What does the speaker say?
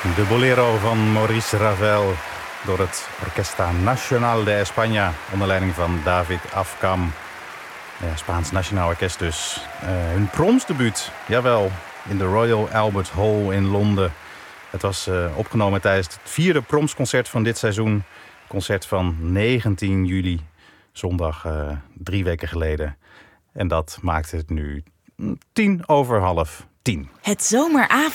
De Bolero van Maurice Ravel door het Orquesta Nacional de España onder leiding van David Afkam. Ja, Spaans Nationaal Orkest dus. Hun promsdebuut, jawel, in de Royal Albert Hall in Londen. Het was opgenomen tijdens het 4e promsconcert van dit seizoen. Concert van 19 juli, zondag 3 weken geleden. En dat maakt het nu 10:10. Het zomeravond.